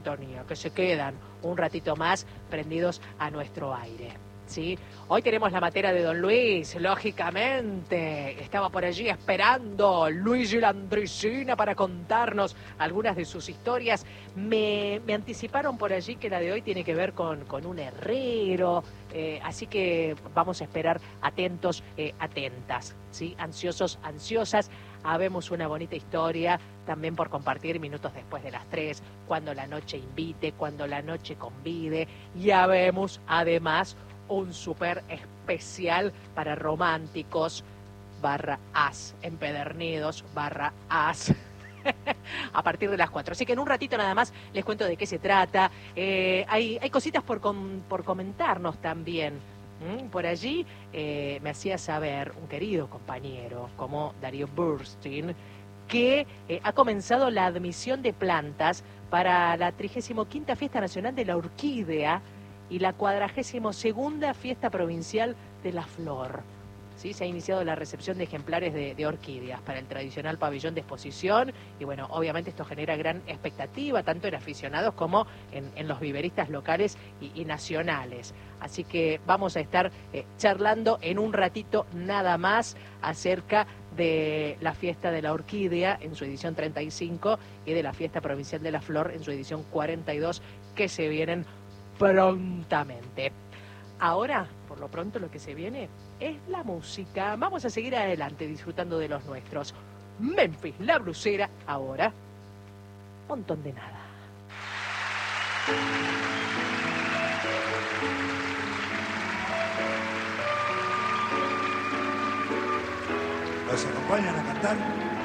sintonía, que se quedan un ratito más prendidos a nuestro aire. ¿Sí? Hoy tenemos la matera de Don Luis, lógicamente. Estaba por allí esperando Luigi Landricina para contarnos algunas de sus historias. Me anticiparon por allí que la de hoy tiene que ver con un herrero, así que vamos a esperar atentos, atentas, ¿sí? Ansiosos, ansiosas. Habemos una bonita historia también por compartir minutos después de las 3, cuando la noche invite, cuando la noche convide. Y habemos además un súper especial para románticos /as, empedernidos /as, a partir de las 4. Así que en un ratito nada más les cuento de qué se trata. Hay cositas por comentarnos también. Por allí me hacía saber un querido compañero como Darío Burstein que ha comenzado la admisión de plantas para la 35ª Fiesta Nacional de la Orquídea y la 42ª Fiesta Provincial de la Flor. ¿Sí? Se ha iniciado la recepción de ejemplares de orquídeas para el tradicional pabellón de exposición y bueno, obviamente esto genera gran expectativa tanto en aficionados como en los viveristas locales y nacionales. Así que vamos a estar charlando en un ratito nada más acerca de la Fiesta de la Orquídea en su edición 35 y de la Fiesta Provincial de la Flor en su edición 42 que se vienen prontamente. Ahora, por lo pronto, lo que se viene es la música. Vamos a seguir adelante disfrutando de los nuestros. Memphis, la blusera, ahora, montón de nada. ¿Nos acompañan a cantar?